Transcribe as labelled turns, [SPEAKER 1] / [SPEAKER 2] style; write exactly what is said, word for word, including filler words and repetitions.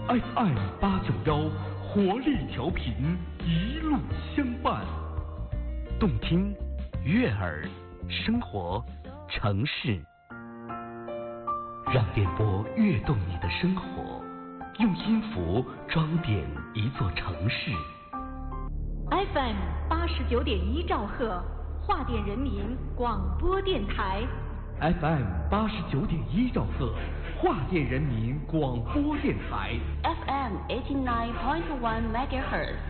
[SPEAKER 1] F M 八九幺，活力调频，一路相伴，
[SPEAKER 2] 动听、悦耳、生活、城市，让电波跃动你的生活，用音符装点一座城市。
[SPEAKER 3] F M 八十九点一兆赫，华电人民广播电台。
[SPEAKER 1] F M 八十九点一兆赫，华电人民广播电台。
[SPEAKER 4] F M eighty nine point one megahertz。